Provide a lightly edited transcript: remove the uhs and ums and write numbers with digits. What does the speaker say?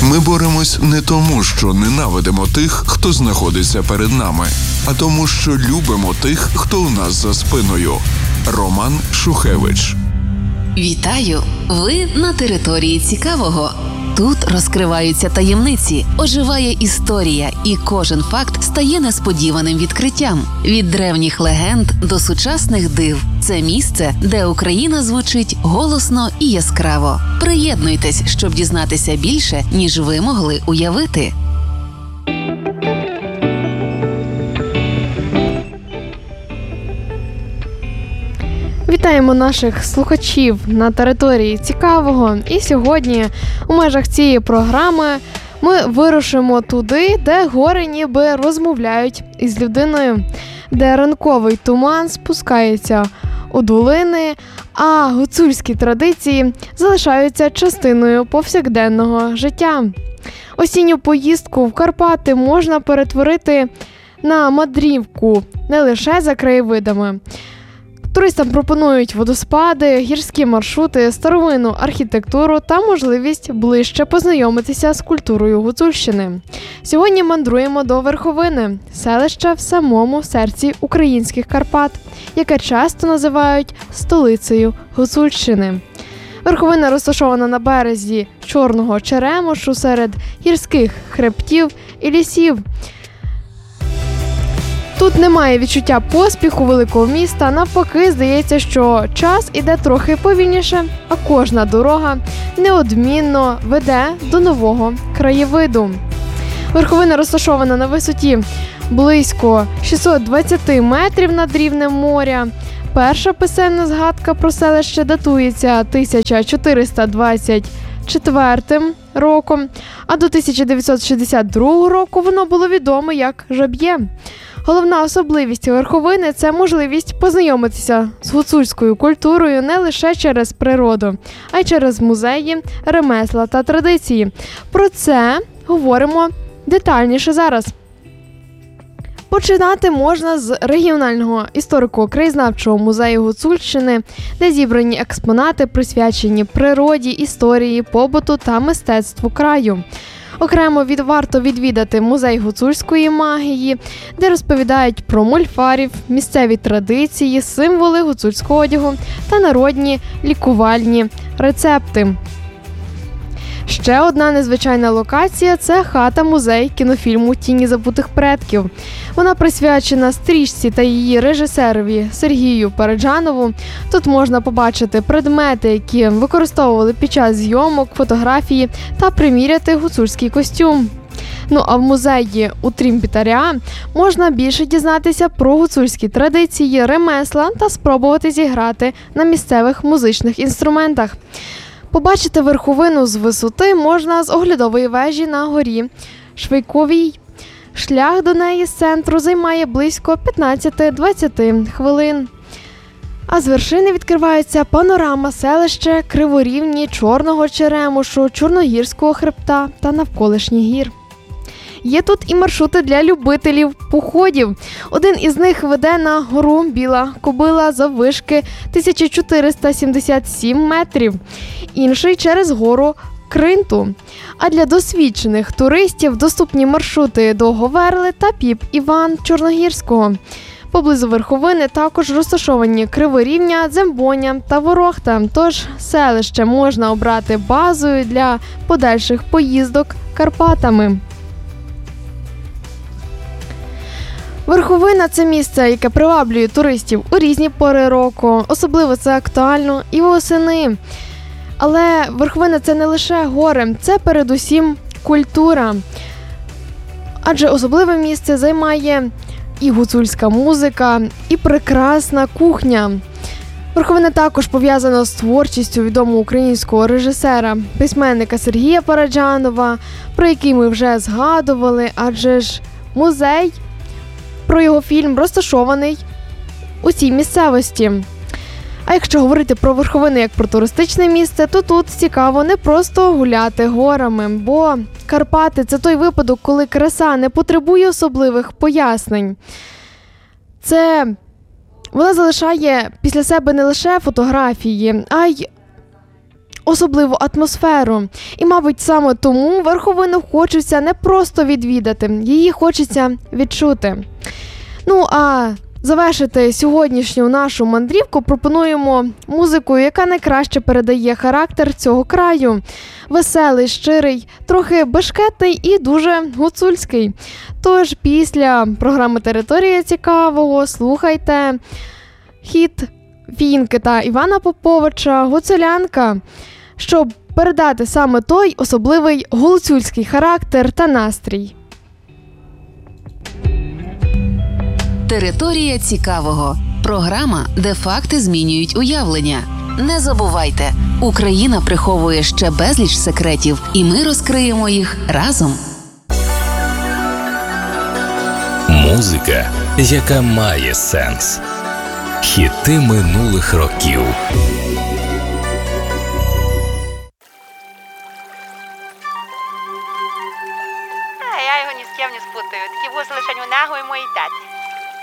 Ми боремось не тому, що ненавидимо тих, хто знаходиться перед нами, а тому, що любимо тих, хто у нас за спиною. Роман Шухевич. Вітаю! Ви на території цікавого. Тут розкриваються таємниці, оживає історія, і кожен факт стає несподіваним відкриттям. Від древніх легенд до сучасних див. Це місце, де Україна звучить голосно і яскраво. Приєднуйтесь, щоб дізнатися більше, ніж ви могли уявити. Вітаємо наших слухачів на території цікавого. І сьогодні у межах цієї програми ми вирушимо туди, де гори ніби розмовляють із людиною, де ранковий туман спускається у долини, а гуцульські традиції залишаються частиною повсякденного життя. Осінню поїздку в Карпати можна перетворити на мандрівку не лише за краєвидами. Туристам пропонують водоспади, гірські маршрути, старовинну архітектуру та можливість ближче познайомитися з культурою Гуцульщини. Сьогодні мандруємо до Верховини, селища в самому серці українських Карпат, яке часто називають столицею Гуцульщини. Верховина розташована на березі Чорного Черемошу серед гірських хребтів і лісів. Тут немає відчуття поспіху великого міста, навпаки, здається, що час іде трохи повільніше, а кожна дорога неодмінно веде до нового краєвиду. Верховина розташована на висоті близько 620 метрів над рівнем моря. Перша писемна згадка про селище датується 1424 роком, а до 1962 року воно було відоме як Жаб'є. Головна особливість Верховини – це можливість познайомитися з гуцульською культурою не лише через природу, а й через музеї, ремесла та традиції. Про це говоримо детальніше зараз. Починати можна з регіонального історико-краєзнавчого музею Гуцульщини, де зібрані експонати, присвячені природі, історії, побуту та мистецтву краю. Окремо варто відвідати музей гуцульської магії, де розповідають про мольфарів, місцеві традиції, символи гуцульського одягу та народні лікувальні рецепти. Ще одна незвичайна локація – це хата-музей кінофільму «Тіні забутих предків». Вона присвячена стрічці та її режисерові Сергію Параджанову. Тут можна побачити предмети, які використовували під час зйомок, фотографії та приміряти гуцульський костюм. Ну а в музеї у Трімпітаря можна більше дізнатися про гуцульські традиції, ремесла та спробувати зіграти на місцевих музичних інструментах. Побачити верховину з висоти можна з оглядової вежі на горі Швейковій. Шлях до неї з центру займає близько 15-20 хвилин. А з вершини відкривається панорама селища Криворівні, Чорного Черемошу, Чорногірського хребта та навколишніх гір. Є тут і маршрути для любителів походів. Один із них веде на гору Біла Кобила заввишки 1477 метрів, інший через гору Кринту. А для досвідчених туристів доступні маршрути до Говерли та Піп-Іван Чорногірського. Поблизу Верховини також розташовані Криворівня, Дзембоня та Ворохта, тож селище можна обрати базою для подальших поїздок Карпатами. Верховина – це місце, яке приваблює туристів у різні пори року. Особливо це актуально і восени. Але Верховина – це не лише гори, це передусім культура. Адже особливе місце займає і гуцульська музика, і прекрасна кухня. Верховина також пов'язана з творчістю відомого українського режисера, письменника Сергія Параджанова, про який ми вже згадували, адже ж музей про його фільм розташований у цій місцевості. А якщо говорити про Верховину як про туристичне місце, то тут цікаво не просто гуляти горами, бо Карпати – це той випадок, коли краса не потребує особливих пояснень. Вона залишає після себе не лише фотографії, а й особливу атмосферу. І, мабуть, саме тому верховину хочеться не просто відвідати, її хочеться відчути. Ну, а завершити сьогоднішню нашу мандрівку пропонуємо музику, яка найкраще передає характер цього краю. Веселий, щирий, трохи бешкетний і дуже гуцульський. Тож після програми «Територія цікавого» слухайте хіт Фінки та Івана Поповича «Гуцулянка», щоб передати саме той особливий гуцульський характер та настрій. Територія цікавого. Програма, де факти змінюють уявлення. Не забувайте, Україна приховує ще безліч секретів, і ми розкриємо їх разом. Музика, яка має сенс. Хіти минулих років. Я його ні з ким не спутаю. Такі вуси лише у нього і моїй таті.